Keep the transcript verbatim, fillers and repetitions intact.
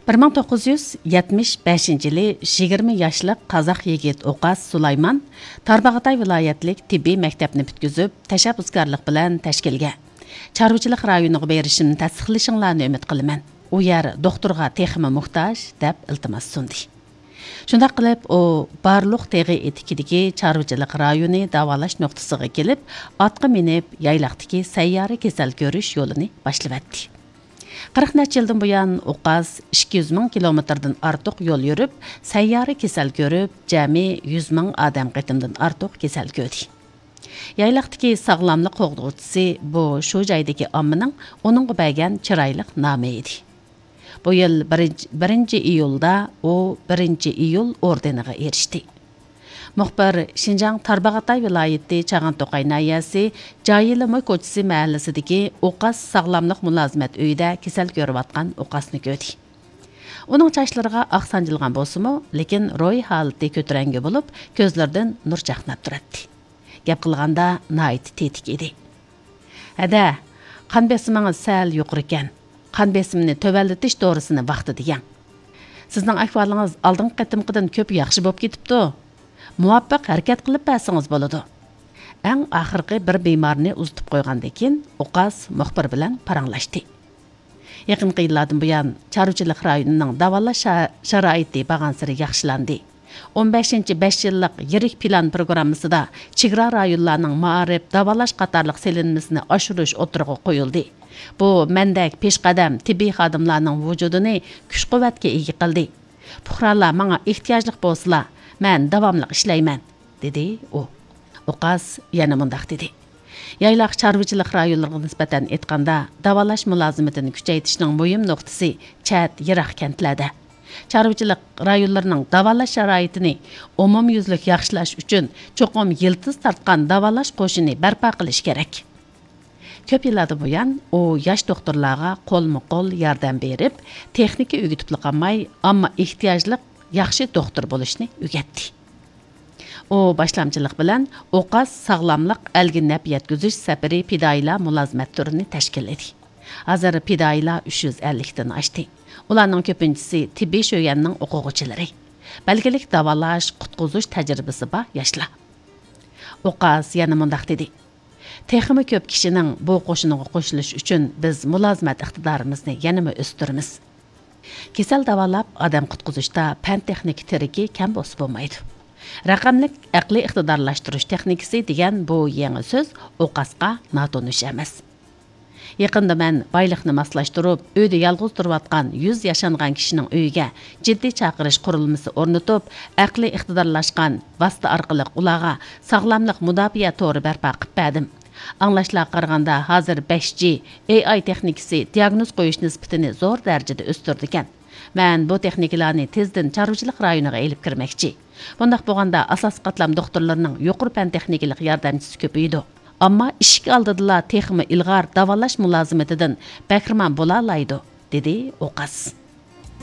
bir ming to'qqiz yuz yetmish beshinchi yili yigirma yoshlik qozoq yigit Oqas Sulaymon Tarbag'atay viloyatlik tibbiy maktabni bitkizib, tashabbuskorlik bilan tashkilga chorvachilik rayoniga berishimni tasdiqlashinglarni umid qilaman. U yer doktorga texmi muhtoj deb iltimos sundi. Shunday qilib, u barliq teg'i etikidagi chorvachilik rayoni davolash nuqtasiga kelib, otga minib, yaylaqdagi sayyora kasal ko'rish yo'lini boshlab qirq necha yildan buyon Oqas ikki yuz ming kilometrdan ortiq yo'l yurib, sayyora kasal ko'rib, jami yuz ming odam qatimdan ortiq kasal ko'rdi. Yaylaqdagi sog'lomlik qo'g'duvchisi bu shu joydagi ommaning uningga bergan chiroyli nomi edi. Bu yil birinchi iyulda u birinchi iyul ordeniga erishdi. Muxbir Şinjan Tarbag'atay viloyati Chag'anto'qay nayasi Joyilimoy ko'chasi mahallasidagi Oqas sog'lomlik mulozimat uyida kasal ko'rayotgan Oqasni ko'rdi. Uning sochlariga oq sanjilgan bo'lsa-mu, lekin ro'y holati ko'tarangi bo'lib, ko'zlaridan nur chaqnab turadi. Gap qilganda nayt tetik edi. Ada, qon besimingiz sal yuqori ekan. Qon besimini tövallatish to'g'risini vaqti degan. Sizning ahvolingiz oldingi qatimqidan ko'p yaxshi bo'lib ketibdi. Muvaffaq harakat qilib bersangiz bo'ladi. Eng oxirgi bir bemorni uzitib qo'ygandan keyin Oqas muxbir bilan paranglashdi. Yaqinqi yillardan buyon chorvachilik rayonining davolash sharoiti bag'ansiri yaxshilandi. o'n beshinchi besh yillik yirik plan programmasida chegara rayonlarning ma'rif davolash qatorliq selinmasini oshirish o'tirg'i qo'yildi. Bu mendak peshqadam tibbiy xodimlarning vujudini kuch-quvvatga ega qildi. Fuqarolar menga ehtiyojli bo'lsalar, men davomli ishlayman, dedi u. Oqas yana mundaq dedi. Yaylaq chorvachilik rayonlariga nisbatan aytganda, davolash mulozimatini kuchaytirishning muhim nuqtasi chat yiroq kentlarda. Chorvachilik rayonlarining davolash sharoitini umumyuzlik yaxshilash uchun cho'qim yiltiz tortgan davolash qo'shini barpo qilish kerak. Ko'p yillardan buyon u yosh doktorlarga qo'lma-qo'l yordam berib, texnika o'rgatib qolmay, ammo ehtiyojli yaxshi doktor bo'lishni o'rgatdi. U boshlamchilik bilan Oqas sog'lomlik algi naf yetkazish safari fidoyilar mulozimat turini tashkil etdi. Hozir fidoyilar uch yuz ellik dan oshdi. Ularning ko'pinchisi tibbiy sho'yanning o'quvchilari. Belgilik davolash, qutqizish tajribasi bor yoshlar. Oqas yana mundaq dedi. Texmi ko'p kishining bu qo'shiniga qo'shilish uchun biz mulozimat iqtidorimizni yanada o'stiramiz. Kasal davolab odam qutqizishda fan texnik teriki kam bo'lsa bo'lmaydi. Raqamlik aqliy iqtidorlashtirish texnikasi degan bu yangi so'z Oqasga notanish emas. Yaqinda men boyliqni moslashtirib, uyda yolg'iz turayotgan yuz yashangan kishining uyiga jiddiy chaqirish qurilmasi o'rnatib, aqliy iqtidorlashgan vosita orqali ularga sog'lomlik mudofaa to'ri barpo qilib berdim. Anglashlar qaraganda hozir besh G A I texnikasi diagnoz qo'yish nisbatini zo'r darajada o'stirdi ekan. Men bu texnikalarni tezdan chorvachilik rayoniga elib kirmoqchi. Bundaq bo'lganda asos qatlam doktorlarining yuqori fan texnikalik yordamchisi ko'paydi. Ammo ishik oldida texmi ilg'or davolash mulozimatidan bahramand bo'la oladi, dedi Oqas.